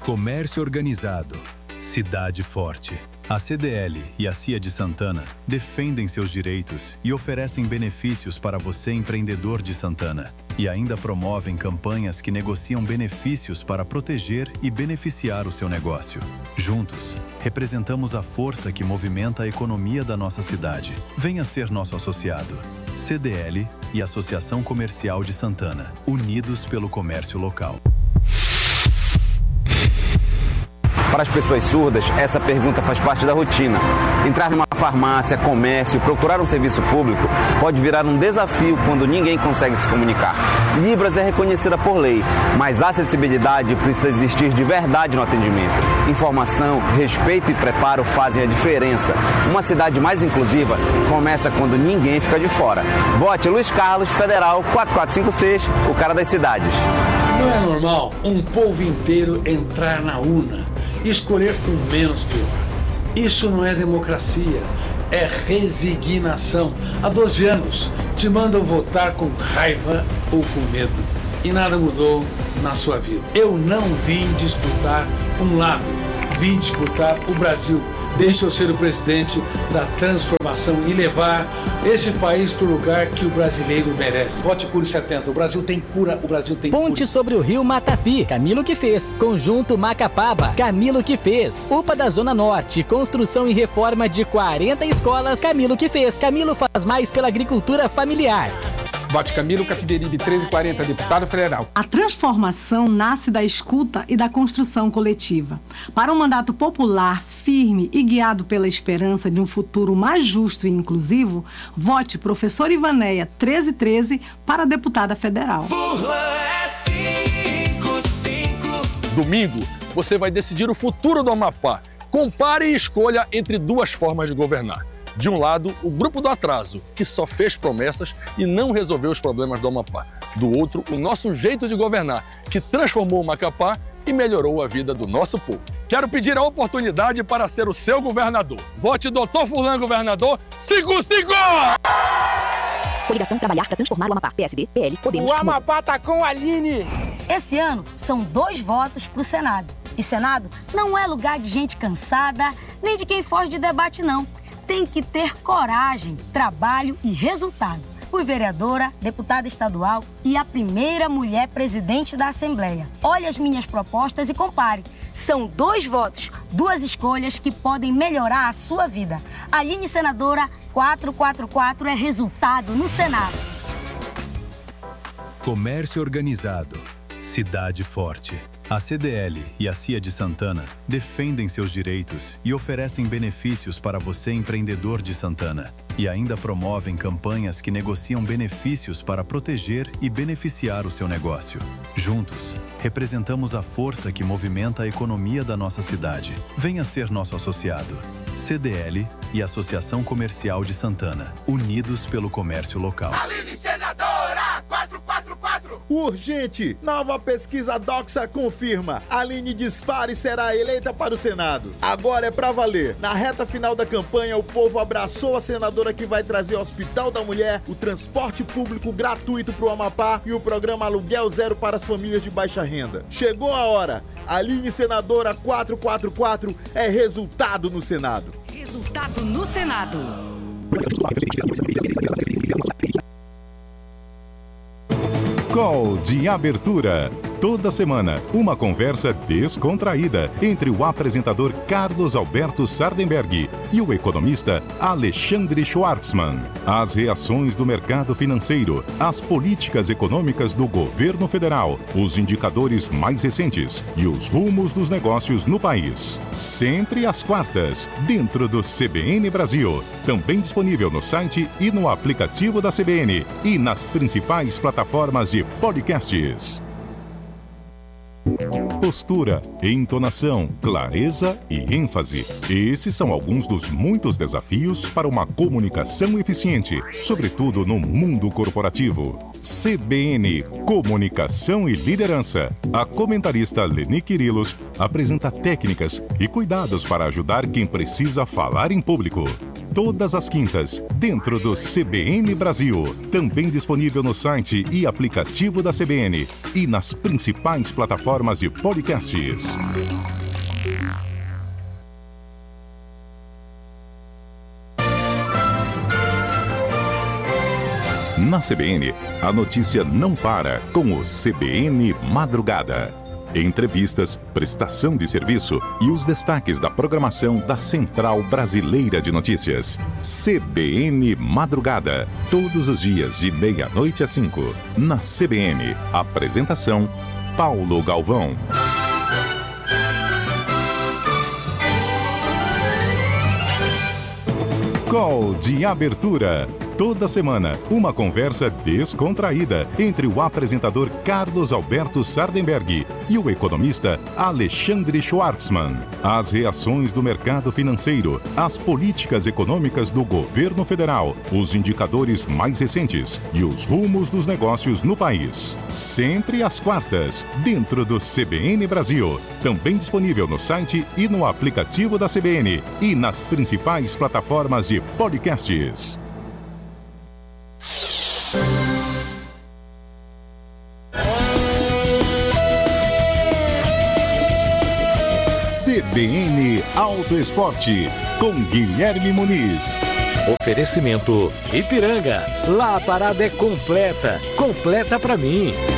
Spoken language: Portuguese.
Comércio organizado. Cidade forte. A CDL e a CIA de Santana defendem seus direitos e oferecem benefícios para você, empreendedor de Santana. E ainda promovem campanhas que negociam benefícios para proteger e beneficiar o seu negócio. Juntos, representamos a força que movimenta a economia da nossa cidade. Venha ser nosso associado. CDL e Associação Comercial de Santana, unidos pelo comércio local. Para as pessoas surdas, essa pergunta faz parte da rotina. Entrar numa farmácia, comércio, procurar um serviço público pode virar um desafio quando ninguém consegue se comunicar. Libras é reconhecida por lei, mas a acessibilidade precisa existir de verdade no atendimento. Informação, respeito e preparo fazem a diferença. Uma cidade mais inclusiva começa quando ninguém fica de fora. Vote Luiz Carlos, Federal 4456, o cara das cidades. Não é normal um povo inteiro entrar na urna e escolher o menos pior. Isso não é democracia, é resignação. Há 12 anos te mandam votar com raiva ou com medo. E nada mudou na sua vida. Eu não vim disputar um lado, vim disputar o Brasil. Deixa eu ser o presidente da transformação e levar esse país para o lugar que o brasileiro merece. Vote Cure 70. O Brasil tem cura, o Brasil tem cura. Ponte sobre o Rio Matapi, Camilo que fez. Conjunto Macapaba, Camilo que fez. UPA da Zona Norte, construção e reforma de 40 escolas, Camilo que fez. Camilo faz mais pela agricultura familiar. Vote Camilo Capiberibe 1340, deputado federal. A transformação nasce da escuta e da construção coletiva. Para um mandato popular, firme e guiado pela esperança de um futuro mais justo e inclusivo, vote professor Ivanéia 1313 para deputada federal. Furlan é 55. Domingo, você vai decidir o futuro do Amapá. Compare e escolha entre duas formas de governar. De um lado, o grupo do atraso, que só fez promessas e não resolveu os problemas do Amapá. Do outro, o nosso jeito de governar, que transformou o Macapá e melhorou a vida do nosso povo. Quero pedir a oportunidade para ser o seu governador. Vote Dr. Furlan Governador 55! Coligação Trabalhar para transformar o Amapá. PSD, PL, Podemos. O Amapá tá com a Aline! Esse ano são 2 votos pro Senado. E Senado não é lugar de gente cansada, nem de quem foge de debate, não. Tem que ter coragem, trabalho e resultado. Fui vereadora, deputada estadual e a primeira mulher presidente da Assembleia. Olhe as minhas propostas e compare. São 2 votos, 2 escolhas que podem melhorar a sua vida. Aline Senadora 444 é resultado no Senado. Comércio organizado. Cidade forte. A CDL e a CIA de Santana defendem seus direitos e oferecem benefícios para você, empreendedor de Santana. E ainda promovem campanhas que negociam benefícios para proteger e beneficiar o seu negócio. Juntos, representamos a força que movimenta a economia da nossa cidade. Venha ser nosso associado. CDL e Associação Comercial de Santana, unidos pelo comércio local. Aline Senadora 444. Urgente! Nova pesquisa Doxa confirma. Aline dispara e será eleita para o Senado. Agora é pra valer. Na reta final da campanha, o povo abraçou a senadora que vai trazer o Hospital da Mulher, o transporte público gratuito pro Amapá e o programa Aluguel Zero para as famílias de baixa renda. Chegou a hora. Aline Senadora 444 é resultado no Senado. Resultado no Senado. Call de abertura. Toda semana, uma conversa descontraída entre o apresentador Carlos Alberto Sardenberg e o economista Alexandre Schwartzman. As reações do mercado financeiro, as políticas econômicas do governo federal, os indicadores mais recentes e os rumos dos negócios no país. Sempre às quartas, dentro do CBN Brasil. Também disponível no site e no aplicativo da CBN e nas principais plataformas de podcasts. Postura, entonação, clareza e ênfase. Esses são alguns dos muitos desafios para uma comunicação eficiente, sobretudo no mundo corporativo. CBN, Comunicação e Liderança. A comentarista Leni Quirilos apresenta técnicas e cuidados para ajudar quem precisa falar em público. todas as quintas, dentro do CBN Brasil. Também disponível no site e aplicativo da CBN e nas principais plataformas de podcasts. Na CBN, a notícia não para com o CBN Madrugada. Entrevistas, prestação de serviço e os destaques da programação da Central Brasileira de Notícias. CBN Madrugada, todos os dias de 00h às 5h. Na CBN, apresentação Paulo Galvão. Call de abertura. Toda semana, uma conversa descontraída entre o apresentador Carlos Alberto Sardenberg e o economista Alexandre Schwartzman. As reações do mercado financeiro, as políticas econômicas do governo federal, os indicadores mais recentes e os rumos dos negócios no país. Sempre às quartas, dentro do CBN Brasil. Também disponível no site e no aplicativo da CBN e nas principais plataformas de podcasts. CBN Auto Esporte, com Guilherme Muniz. Oferecimento Ipiranga. Lá a parada é completa. Completa pra mim.